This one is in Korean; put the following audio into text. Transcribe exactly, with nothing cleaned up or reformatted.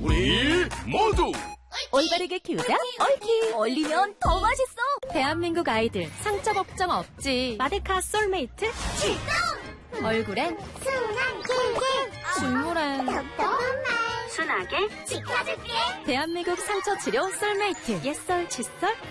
우리 모두 올바르게 키우자 옳키. 얼리면 더 맛있어. 대한민국 아이들 상처 걱정 없지. 마데카 솔메이트 출동. 얼굴엔 순한 꿀꿀, 식물엔 똑똑한 말 순하게 지켜줄게. 대한민국 상처 치료 솔메이트. 옛설 칫솔